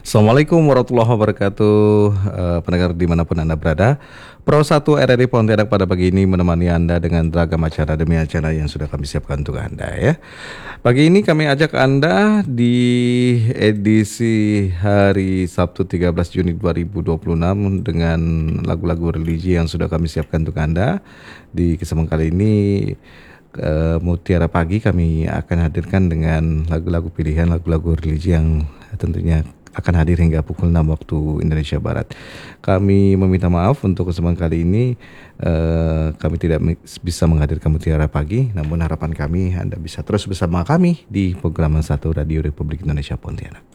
Assalamualaikum warahmatullahi wabarakatuh. Pendengar dimanapun Anda berada, Pro 1 RRI Pontianak pada pagi ini menemani Anda dengan beragam acara demi acara yang sudah kami siapkan untuk Anda ya. Pagi ini kami ajak Anda di edisi hari Sabtu 13 Juni 2026 dengan lagu-lagu religi yang sudah kami siapkan untuk Anda. Di kesempatan kali ini Mutiara Pagi kami akan hadirkan dengan lagu-lagu pilihan, lagu-lagu religi yang tentunya akan hadir hingga pukul 6 waktu Indonesia Barat. Kami meminta maaf untuk kesempatan kali ini kami tidak bisa menghadirkan Mutiara Pagi, namun harapan kami Anda bisa terus bersama kami di program 1 Radio Republik Indonesia Pontianak.